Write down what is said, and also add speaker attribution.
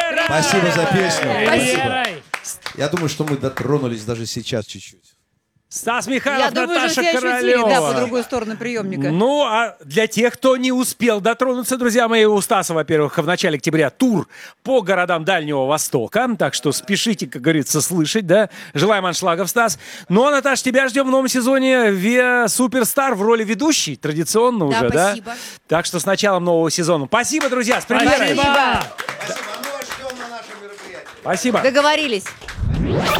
Speaker 1: Спасибо за песню.
Speaker 2: Спасибо.
Speaker 1: Я думаю, что мы дотронулись даже сейчас чуть-чуть.
Speaker 2: Стас
Speaker 3: Я
Speaker 2: Михайлов,
Speaker 3: думаю,
Speaker 2: Наташа
Speaker 3: что все ощутили,
Speaker 2: Королева.
Speaker 3: да, по другую сторону приемника.
Speaker 2: Ну, а для тех, кто не успел дотронуться, друзья мои, у Стаса, во-первых, в начале октября тур по городам Дальнего Востока. Так что спешите, как говорится, слышать, да. Желаем аншлагов, Стас. Ну, а, Наташа, тебя ждем в новом сезоне Виа Суперстар в роли ведущей, традиционно
Speaker 3: Да,
Speaker 2: уже, да?
Speaker 3: спасибо.
Speaker 2: Так что с началом нового сезона. Спасибо, друзья, с премьерой.
Speaker 3: Спасибо.
Speaker 1: Спасибо. Мы вас ждем на нашем мероприятии.
Speaker 2: Спасибо.
Speaker 3: Договорились.